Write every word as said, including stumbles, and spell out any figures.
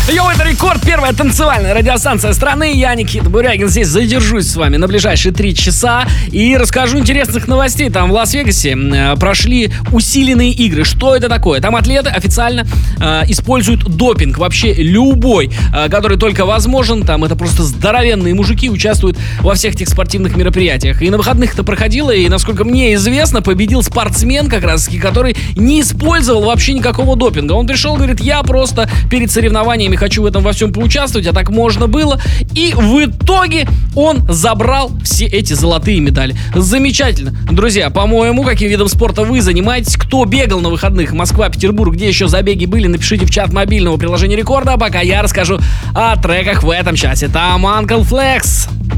Йоу, это Рекорд, первая танцевальная радиостанция страны. Я, Никита Бурягин, здесь задержусь с вами на ближайшие три часа и расскажу интересных новостей. Там в Лас-Вегасе э, прошли усиленные игры. Что это такое? Там атлеты официально э, используют допинг. Вообще любой, э, который только возможен. Там это просто здоровенные мужики участвуют во всех этих спортивных мероприятиях. И на выходных это проходило, и, насколько мне известно, победил спортсмен, как раз таки, который не использовал вообще никакого допинга. Он пришел, говорит, я просто перед соревнованиями хочу в этом во всем поучаствовать, а так можно было. И в итоге он забрал все эти золотые медали. Замечательно. Друзья, по-моему, каким видом спорта вы занимаетесь? Кто бегал на выходных? Москва, Петербург, где еще забеги были? Напишите в чат мобильного приложения Рекорда, пока я расскажу о треках в этом часе. Там Uncle Flex.